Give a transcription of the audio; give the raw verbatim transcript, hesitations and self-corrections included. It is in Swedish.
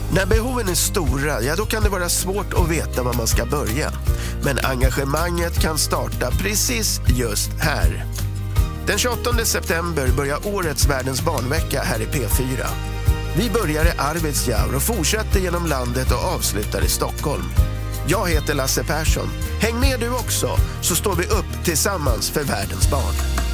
När behoven är stora, ja då kan det vara svårt att veta var man ska börja. Men engagemanget kan starta precis just här. Den tjugoåttonde september börjar årets Världens barnvecka här i P fyra. Vi börjar i Arvidsjaur och fortsätter genom landet och avslutar i Stockholm. Jag heter Lasse Persson. Häng med du också, så står vi upp tillsammans för världens barn.